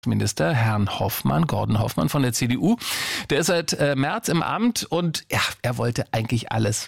Minister, Herrn Hoffmann, Gordon Hoffmann von der CDU. Der ist seit März im Amt und ja, er wollte eigentlich alles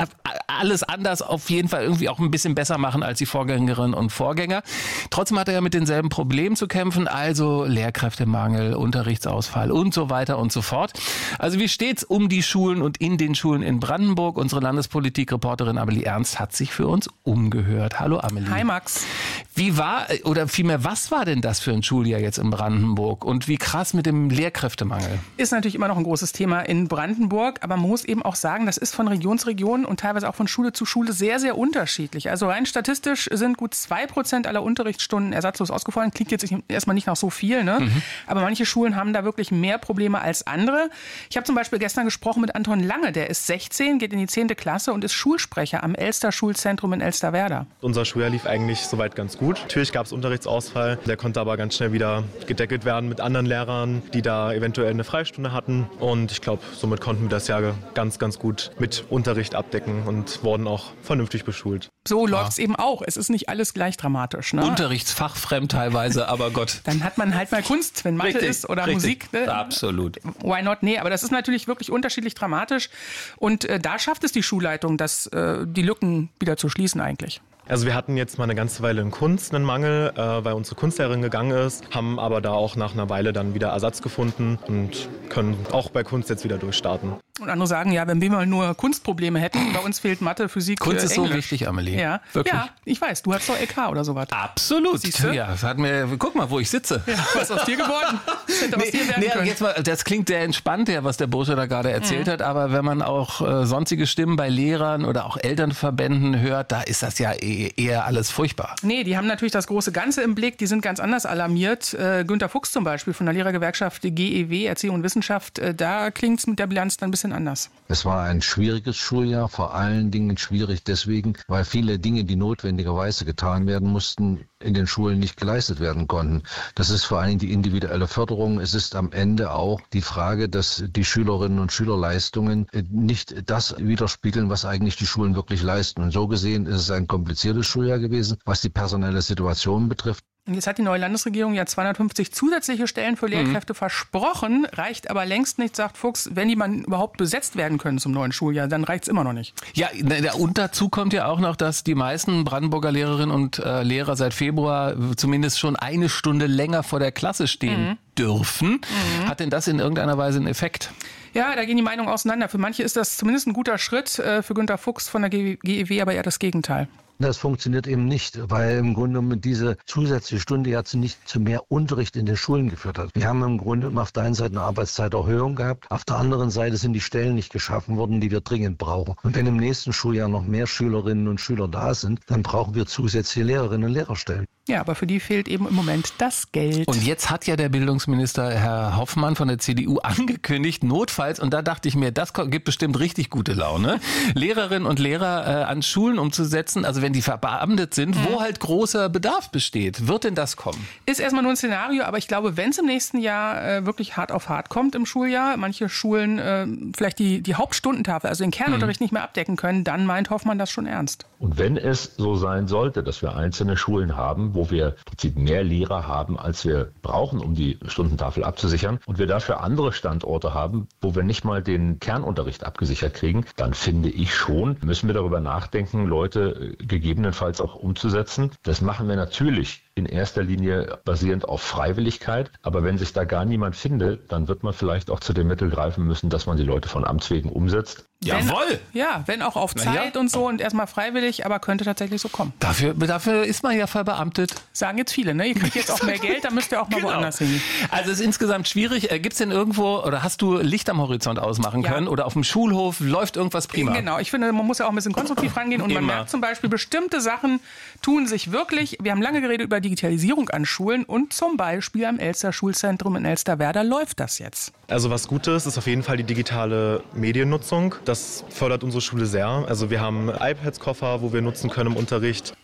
anders, auf jeden Fall irgendwie auch ein bisschen besser machen als die Vorgängerinnen und Vorgänger. Trotzdem hat er ja mit denselben Problemen zu kämpfen, also Lehrkräftemangel, Unterrichtsausfall und so weiter und so fort. Also wie steht's um die Schulen und in den Schulen in Brandenburg? Unsere Landespolitik-Reporterin Amelie Ernst hat sich für uns umgehört. Hallo Amelie. Hi Max. Wie war, oder vielmehr, was war denn das für ein Schuljahr jetzt in Brandenburg und wie krass mit dem Lehrkräftemangel? Ist natürlich immer noch ein großes Thema in Brandenburg, aber man muss eben auch sagen, das ist von Region zu Region und teilweise auch von Schule zu Schule sehr, sehr unterschiedlich. Also rein statistisch sind gut 2% aller Unterrichtsstunden ersatzlos ausgefallen. Klingt jetzt erstmal nicht nach so viel, ne? Aber manche Schulen haben da wirklich mehr Probleme als andere. Ich habe zum Beispiel gestern gesprochen mit Anton Lange, der ist 16, geht in die 10. Klasse und ist Schulsprecher am Elster Schulzentrum in Elsterwerda. Unser Schuljahr lief eigentlich soweit ganz gut. Natürlich gab es Unterrichtsausfall, der konnte aber ganz schnell wieder gedeckelt werden mit anderen Lehrern, die da eventuell eine Freistunde hatten. Und ich glaube, somit konnten wir das Jahr ganz, ganz gut mit Unterricht abdecken und wurden auch vernünftig beschult. So läuft's eben auch. Es ist nicht alles gleich dramatisch. Ne? Unterrichtsfachfremd teilweise, aber Gott. Dann hat man halt mal Kunst, wenn Mathe ist oder Musik. Ne? Absolut. Why not? Nee, aber das ist natürlich wirklich unterschiedlich dramatisch. Und da schafft es die Schulleitung, die Lücken wieder zu schließen eigentlich. Also wir hatten jetzt mal eine ganze Weile in Kunst einen Mangel, weil unsere Kunstlehrerin gegangen ist, haben aber da auch nach einer Weile dann wieder Ersatz gefunden und können auch bei Kunst jetzt wieder durchstarten. Und andere sagen, ja, wenn wir mal nur Kunstprobleme hätten, bei uns fehlt Mathe, Physik, Kunst ist Englisch. so wichtig, Amelie. Ja. Wirklich? Ja, ich weiß, du hast doch LK oder sowas. Absolut. Siehste? Ja, guck mal, wo ich sitze. Ja, was ist aus dir geworden? Hätte aus dir werden können. Jetzt mal, das klingt sehr entspannt, was der Bursche da gerade erzählt hat, aber wenn man auch sonstige Stimmen bei Lehrern oder auch Elternverbänden hört, da ist das ja eher alles furchtbar. Nee, die haben natürlich das große Ganze im Blick, die sind ganz anders alarmiert. Günter Fuchs zum Beispiel von der Lehrergewerkschaft GEW, Erziehung und Wissenschaft, da klingt es mit der Bilanz dann ein bisschen anders. Es war ein schwieriges Schuljahr, vor allen Dingen schwierig deswegen, weil viele Dinge, die notwendigerweise getan werden mussten, in den Schulen nicht geleistet werden konnten. Das ist vor allen Dingen die individuelle Förderung. Es ist am Ende auch die Frage, dass die Schülerinnen und Schülerleistungen nicht das widerspiegeln, was eigentlich die Schulen wirklich leisten. Und so gesehen ist es ein kompliziertes Schuljahr gewesen, was die personelle Situation betrifft. Und jetzt hat die neue Landesregierung ja 250 zusätzliche Stellen für Lehrkräfte versprochen, reicht aber längst nicht, sagt Fuchs, wenn die mal überhaupt besetzt werden können zum neuen Schuljahr, dann reicht es immer noch nicht. Ja, und dazu kommt ja auch noch, dass die meisten Brandenburger Lehrerinnen und Lehrer seit Februar zumindest schon eine Stunde länger vor der Klasse stehen dürfen. Hat denn das in irgendeiner Weise einen Effekt? Ja, da gehen die Meinungen auseinander. Für manche ist das zumindest ein guter Schritt, für Günter Fuchs von der GEW aber eher das Gegenteil. Das funktioniert eben nicht, weil im Grunde diese zusätzliche Stunde jetzt nicht zu mehr Unterricht in den Schulen geführt hat. Wir haben im Grunde auf der einen Seite eine Arbeitszeiterhöhung gehabt, auf der anderen Seite sind die Stellen nicht geschaffen worden, die wir dringend brauchen. Und wenn im nächsten Schuljahr noch mehr Schülerinnen und Schüler da sind, dann brauchen wir zusätzliche Lehrerinnen und Lehrerstellen. Ja, aber für die fehlt eben im Moment das Geld. Und jetzt hat ja der Bildungsminister Herr Hoffmann von der CDU angekündigt, notfalls, und da dachte ich mir, das gibt bestimmt richtig gute Laune, Lehrerinnen und Lehrer an Schulen umzusetzen, also wenn die verbeamtet sind, wo halt großer Bedarf besteht. Wird denn das kommen? Ist erstmal nur ein Szenario, aber ich glaube, wenn es im nächsten Jahr wirklich hart auf hart kommt im Schuljahr, manche Schulen vielleicht die Hauptstundentafel, also den Kernunterricht nicht mehr abdecken können, dann meint Hoffmann das schon ernst. Und wenn es so sein sollte, dass wir einzelne Schulen haben, wo wir im Prinzip mehr Lehrer haben, als wir brauchen, um die Stundentafel abzusichern, und wir dafür andere Standorte haben, wo wir nicht mal den Kernunterricht abgesichert kriegen, dann finde ich schon, müssen wir darüber nachdenken, Leute gegebenenfalls auch umzusetzen. Das machen wir natürlich in erster Linie basierend auf Freiwilligkeit. Aber wenn sich da gar niemand findet, dann wird man vielleicht auch zu dem Mittel greifen müssen, dass man die Leute von Amts wegen umsetzt. Jawohl! Wenn auch auf Zeit und so und erstmal freiwillig, aber könnte tatsächlich so kommen. Dafür ist man ja verbeamtet. Sagen jetzt viele, ne? Ihr kriegt jetzt auch mehr Geld, dann müsst ihr auch mal woanders hin. Also es ist insgesamt schwierig. Gibt es denn irgendwo, oder hast du Licht am Horizont ausmachen können? Oder auf dem Schulhof läuft irgendwas prima? Genau, ich finde, man muss ja auch ein bisschen konstruktiv rangehen und man merkt zum Beispiel, bestimmte Sachen tun sich wirklich. Wir haben lange geredet über Digitalisierung an Schulen und zum Beispiel am Elster Schulzentrum in Elsterwerda läuft das jetzt. Also was Gutes ist auf jeden Fall die digitale Mediennutzung. Das fördert unsere Schule sehr. Also wir haben iPads-Koffer, wo wir nutzen können im Unterricht.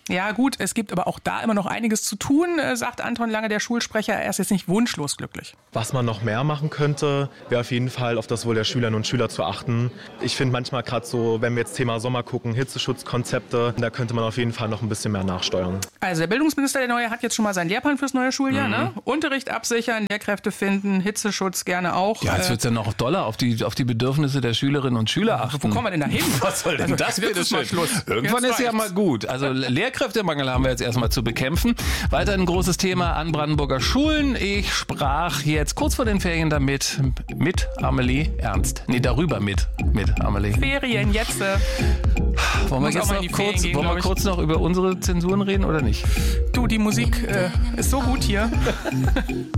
Ja gut, es gibt aber auch da immer noch einiges zu tun, sagt Anton Lange, der Schulsprecher. Er ist jetzt nicht wunschlos glücklich. Was man noch mehr machen könnte, wäre auf jeden Fall auf das Wohl der Schülerinnen und Schüler zu achten. Ich finde manchmal gerade so, wenn wir jetzt Thema Sommer gucken, Hitzeschutzkonzepte, da könnte man auf jeden Fall noch ein bisschen mehr nachsteuern. Also der Bildungsminister, der Neue, hat jetzt schon mal seinen Lehrplan fürs neue Schuljahr. Ne? Unterricht absichern, Lehrkräfte finden, Hitzeschutz gerne auch. Ja, jetzt wird es ja noch doller auf die Bedürfnisse der Schülerinnen und Schüler achten. Wo kommen wir denn da hin? Was soll denn das bitte schön? Irgendwann ist ja mal gut. Also Lehrkräftemangel haben wir jetzt erstmal zu bekämpfen. Weiter ein großes Thema an Brandenburger Schulen. Ich sprach jetzt kurz vor den Ferien damit mit Amelie Ernst. Nee, darüber mit Amelie. Ferien jetzt. Wollen wir jetzt noch kurz noch über unsere Zensuren reden oder nicht? Du, die Musik ist so gut hier.